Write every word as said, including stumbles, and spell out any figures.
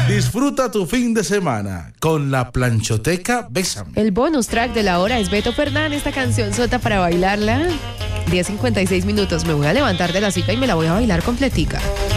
Disfruta tu fin de semana con la planchoteca Bésame. El bonus track de la hora es Beto Fernández, esta canción sota para bailarla. diez cincuenta y seis minutos, me voy a levantar de la cita y me la voy a bailar completica.